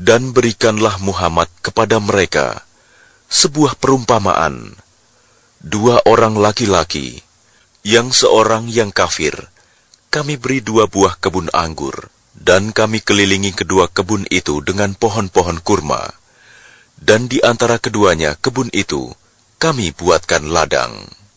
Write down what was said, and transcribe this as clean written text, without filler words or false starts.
Dan berikanlah Muhammad kepada mereka sebuah perumpamaan. 2 orang laki-laki, yang seorang yang kafir, kami beri 2 buah kebun anggur, dan kami kelilingi kedua kebun itu dengan pohon-pohon kurma, dan di antara keduanya kebun itu kami buatkan ladang.